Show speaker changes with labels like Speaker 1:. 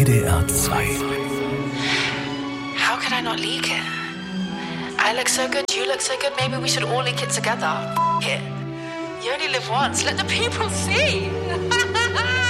Speaker 1: WDR 2.
Speaker 2: How could I not leak it? I look so good, you look so good, maybe we should all leak it together. F it. You only live once, let the people see.